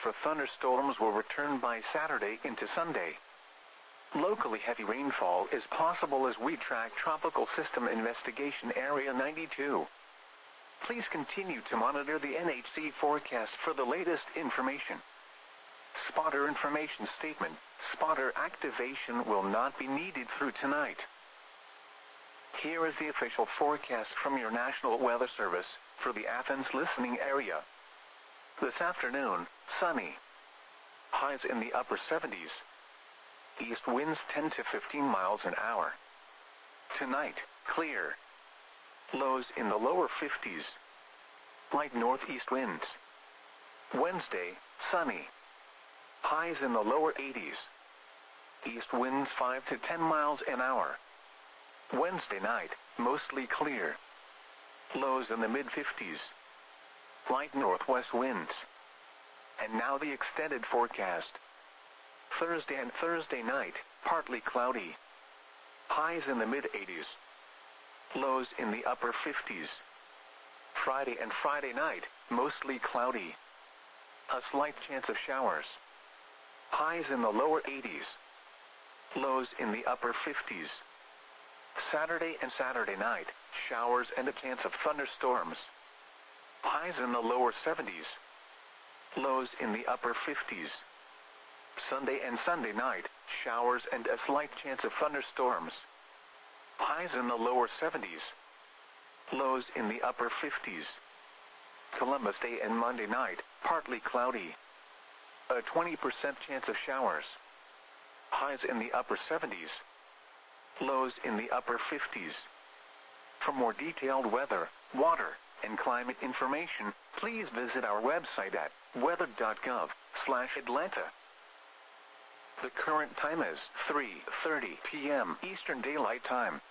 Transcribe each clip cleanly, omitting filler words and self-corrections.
for thunderstorms will return by Saturday into Sunday. Locally heavy rainfall is possible as we track Tropical System Investigation Area 92. Please continue to monitor the NHC forecast for the latest information. Spotter information statement: spotter activation will not be needed through tonight. Here is the official forecast from your National Weather Service for the Athens listening area. This afternoon, sunny. Highs in the upper 70s. East winds 10 to 15 miles an hour. Tonight, clear. Lows in the lower 50s. Light northeast winds. Wednesday, sunny. Highs in the lower 80s. East winds 5 to 10 miles an hour. Wednesday night, mostly clear. Lows in the mid-50s. Light northwest winds. And now the extended forecast. Thursday and Thursday night, partly cloudy. Highs in the mid-80s. Lows in the upper 50s. Friday and Friday night, mostly cloudy. A slight chance of showers. Highs in the lower 80s. Lows in the upper 50s. Saturday and Saturday night, showers and a chance of thunderstorms. Highs in the lower 70s. Lows in the upper 50s. Sunday and Sunday night, showers and a slight chance of thunderstorms. Highs in the lower 70s. Lows in the upper 50s. Columbus Day and Monday night, partly cloudy. A 20% chance of showers. Highs in the upper 70s. Lows in the upper 50s. For more detailed weather, water, and climate information, please visit our website at weather.gov/Atlanta. The current time is 3:30 p.m. Eastern Daylight Time.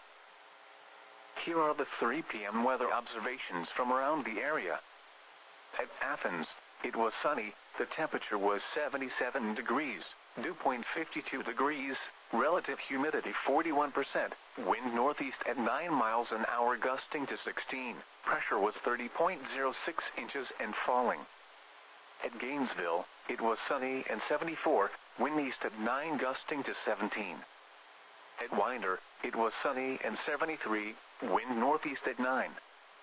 Here are the 3 p.m. weather observations from around the area. At Athens, it was sunny, the temperature was 77 degrees, dew point 52 degrees, relative humidity 41%, wind northeast at 9 miles an hour gusting to 16, pressure was 30.06 inches and falling. At Gainesville, it was sunny and 74, wind east at 9 gusting to 17. At Winder, it was sunny and 73, wind northeast at 9.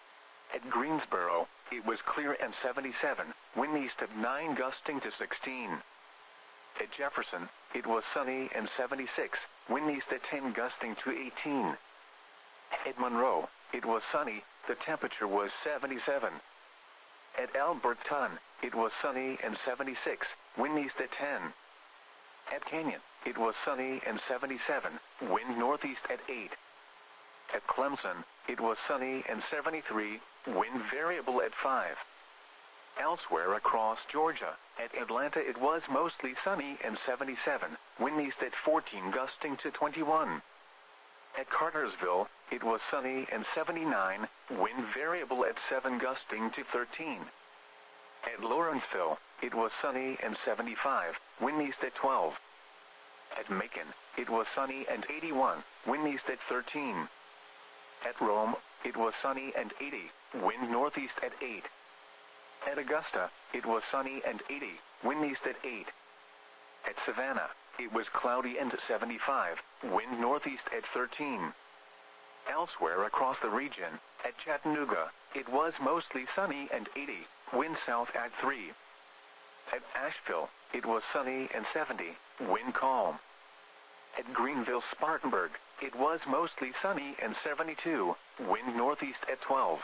At Greensboro, it was clear and 77, wind east at 9 gusting to 16. At Jefferson, it was sunny and 76, wind east at 10 gusting to 18. At Monroe, it was sunny, the temperature was 77. At Alberton, it was sunny and 76, wind east at 10. At Canyon, it was sunny and 77, wind northeast at 8. At Clemson, it was sunny and 73, wind variable at 5. Elsewhere across Georgia, at Atlanta it was mostly sunny and 77, wind east at 14 gusting to 21. At Cartersville, it was sunny and 79, wind variable at 7 gusting to 13. At Lawrenceville, it was sunny and 75, wind east at 12. At Macon, it was sunny and 81, wind east at 13. At Rome, it was sunny and 80, wind northeast at 8. At Augusta, it was sunny and 80, wind east at 8. At Savannah, it was cloudy and 75, wind northeast at 13. Elsewhere across the region, at Chattanooga, it was mostly sunny and 80, wind south at 3. At Asheville, it was sunny and 70, wind calm. At Greenville-Spartanburg, it was mostly sunny and 72, wind northeast at 12.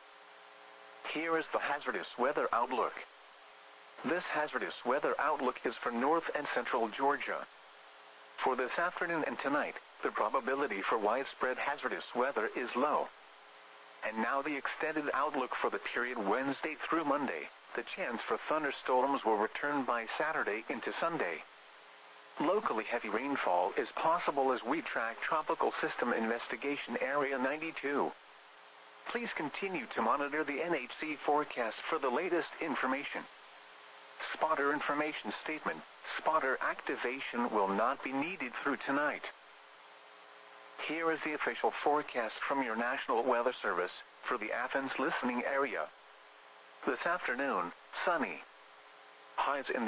Here is the hazardous weather outlook. This hazardous weather outlook is for north and central Georgia. For this afternoon and tonight, the probability for widespread hazardous weather is low. And now the extended outlook for the period Wednesday through Monday. The chance for thunderstorms will return by Saturday into Sunday. Locally heavy rainfall is possible as we track Tropical System Investigation Area 92. Please continue to monitor the NHC forecast for the latest information. Spotter information statement: spotter activation will not be needed through tonight. Here is the official forecast from your National Weather Service for the Athens listening area. This afternoon, sunny. Highs in the